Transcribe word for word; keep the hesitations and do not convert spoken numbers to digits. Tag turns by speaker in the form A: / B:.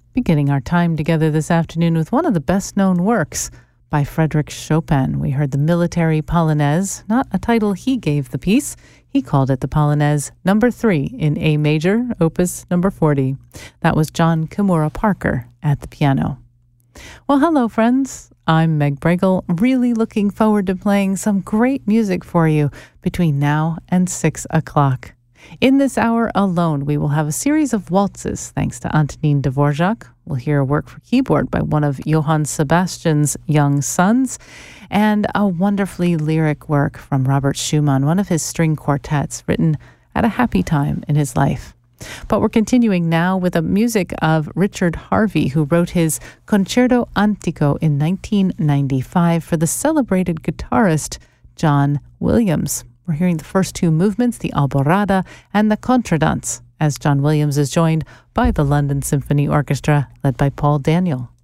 A: Beginning our time together this afternoon with one of the best-known works by Frédéric Chopin. We heard the Military Polonaise, not a title he gave the piece. He called it the Polonaise number three in A major, opus number forty. That was John Kimura Parker at the piano. Well, hello, friends. I'm Meg Bregel, really looking forward to playing some great music for you between now and six o'clock. In this hour alone, we will have a series of waltzes, thanks to Antonin Dvorak. We'll hear a work for keyboard by one of Johann Sebastian's young sons, and a wonderfully lyric work from Robert Schumann, one of his string quartets, written at a happy time in his life. But we're continuing now with the music of Richard Harvey, who wrote his Concerto Antico in nineteen ninety-five for the celebrated guitarist John Williams. We're hearing the first two movements, the Alborada and the Contradance, as John Williams is joined by the London Symphony Orchestra, led by Paul Daniel.